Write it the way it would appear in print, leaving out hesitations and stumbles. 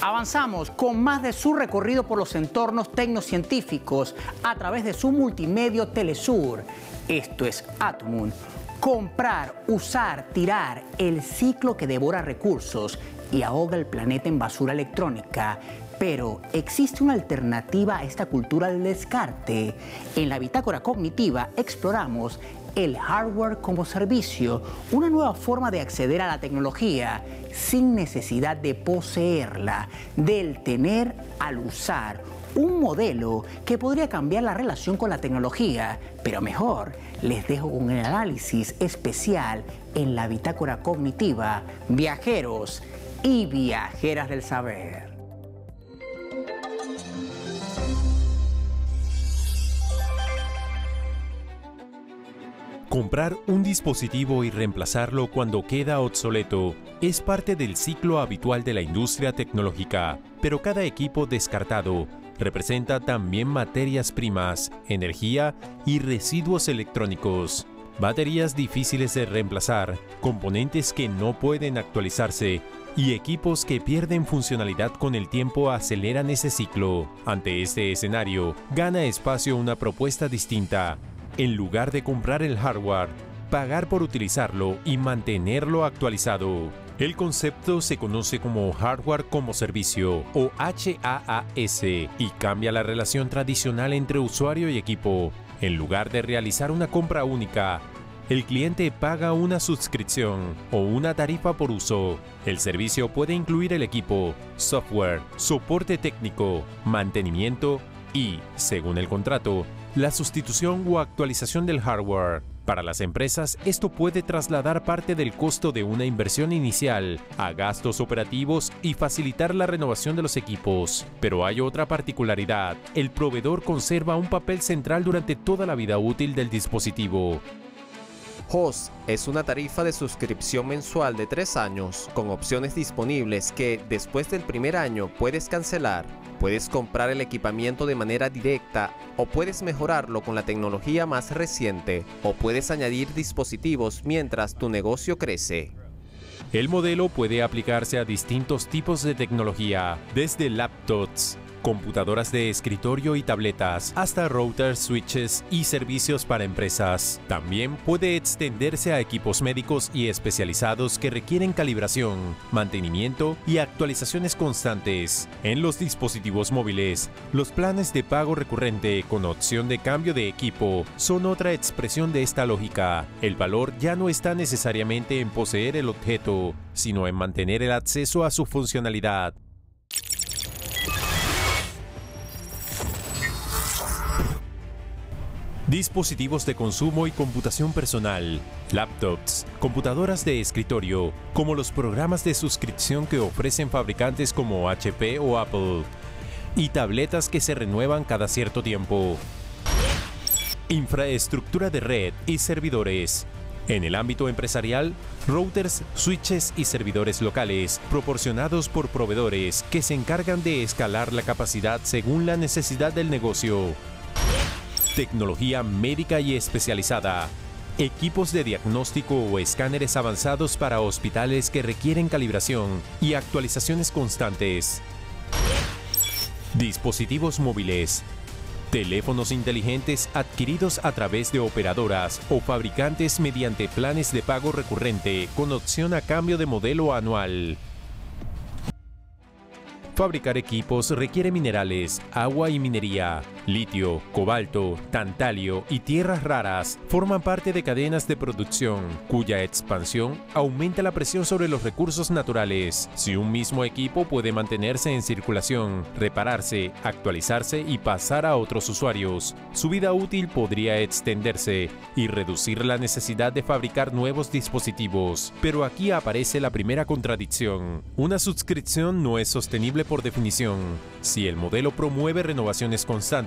Avanzamos con más de su recorrido por los entornos tecnocientíficos a través de su multimedio Telesur. Esto es Atomun. Comprar, usar, tirar, el ciclo que devora recursos y ahoga el planeta en basura electrónica. Pero ¿existe una alternativa a esta cultura del descarte? En la Bitácora Cognitiva exploramos el hardware como servicio, una nueva forma de acceder a la tecnología sin necesidad de poseerla, del tener al usar. Un modelo que podría cambiar la relación con la tecnología, pero mejor, les dejo con el análisis especial en la Bitácora Cognitiva, viajeros y viajeras del saber. Comprar un dispositivo y reemplazarlo cuando queda obsoleto es parte del ciclo habitual de la industria tecnológica, pero cada equipo descartado representa también materias primas, energía y residuos electrónicos. Baterías difíciles de reemplazar, componentes que no pueden actualizarse y equipos que pierden funcionalidad con el tiempo aceleran ese ciclo. Ante este escenario, gana espacio una propuesta distinta. En lugar de comprar el hardware, pagar por utilizarlo y mantenerlo actualizado. El concepto se conoce como Hardware como Servicio o HaaS y cambia la relación tradicional entre usuario y equipo. En lugar de realizar una compra única, el cliente paga una suscripción o una tarifa por uso. El servicio puede incluir el equipo, software, soporte técnico, mantenimiento y, según el contrato, la sustitución o actualización del hardware. Para las empresas, esto puede trasladar parte del costo de una inversión inicial a gastos operativos y facilitar la renovación de los equipos. Pero hay otra particularidad: el proveedor conserva un papel central durante toda la vida útil del dispositivo. HOS es una tarifa de suscripción mensual de 3 años, con opciones disponibles que, después del primer año, puedes cancelar. Puedes comprar el equipamiento de manera directa o puedes mejorarlo con la tecnología más reciente o puedes añadir dispositivos mientras tu negocio crece. El modelo puede aplicarse a distintos tipos de tecnología, desde laptops, computadoras de escritorio y tabletas, hasta routers, switches y servicios para empresas. También puede extenderse a equipos médicos y especializados que requieren calibración, mantenimiento y actualizaciones constantes. En los dispositivos móviles, los planes de pago recurrente con opción de cambio de equipo son otra expresión de esta lógica. El valor ya no está necesariamente en poseer el objeto, sino en mantener el acceso a su funcionalidad. Dispositivos de consumo y computación personal, laptops, computadoras de escritorio, como los programas de suscripción que ofrecen fabricantes como HP o Apple, y tabletas que se renuevan cada cierto tiempo. Infraestructura de red y servidores. En el ámbito empresarial, routers, switches y servidores locales, proporcionados por proveedores que se encargan de escalar la capacidad según la necesidad del negocio. Tecnología médica y especializada. Equipos de diagnóstico o escáneres avanzados para hospitales que requieren calibración y actualizaciones constantes. Dispositivos móviles. Teléfonos inteligentes adquiridos a través de operadoras o fabricantes mediante planes de pago recurrente con opción a cambio de modelo anual. Fabricar equipos requiere minerales, agua y minería. Litio, cobalto, tantalio y tierras raras forman parte de cadenas de producción, cuya expansión aumenta la presión sobre los recursos naturales. Si un mismo equipo puede mantenerse en circulación, repararse, actualizarse y pasar a otros usuarios, su vida útil podría extenderse y reducir la necesidad de fabricar nuevos dispositivos. Pero aquí aparece la primera contradicción. Una suscripción no es sostenible por definición. Si el modelo promueve renovaciones constantes,